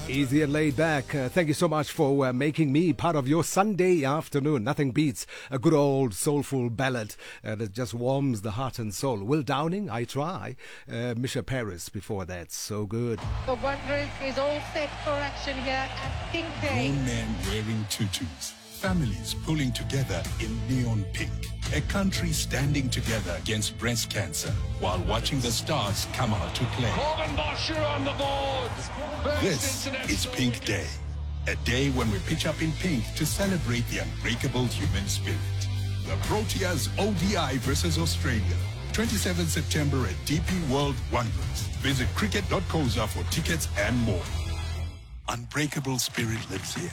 Easy and laid back. Thank you so much for making me part of your Sunday afternoon. Nothing beats a good old soulful ballad that just warms the heart and soul. Will Downing, I Try. Misha Paris before that. So good. The Wanderers is all set for action here at Pink Day. Grown men wearing tutus. Families pulling together in neon pink. A country standing together against breast cancer while watching the stars come out to play. Morgan Bosher on the board. This is Pink Day. A day when we pitch up in pink to celebrate the unbreakable human spirit. The Proteas ODI versus Australia. 27th September at DP World Wanderers. Visit cricket.coza for tickets and more. Unbreakable spirit lives here.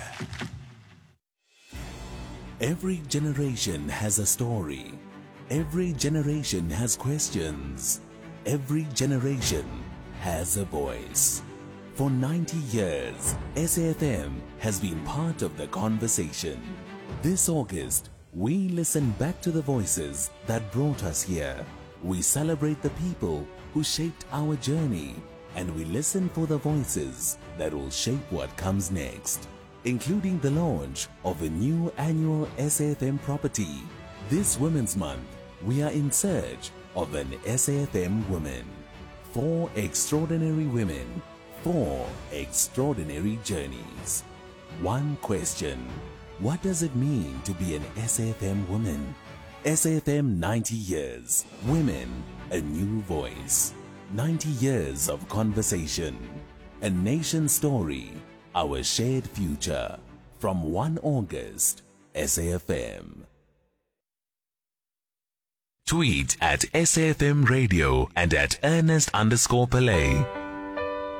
Every generation has a story. Every generation has questions. Every generation has a voice. For 90 years, SAFM has been part of the conversation. This August, we listen back to the voices that brought us here. We celebrate the people who shaped our journey, and we listen for the voices that will shape what comes next, including the launch of a new annual SAFM property. This Women's Month, we are in search of an SAFM woman. 4 extraordinary women, 4 extraordinary journeys. One question: what does it mean to be an SAFM woman? SAFM 90 years. Women, a new voice. 90 years of conversation. A nation story. Our shared future. From 1 August, SAFM. Tweet at SAFM Radio and at Ernest_Pillay.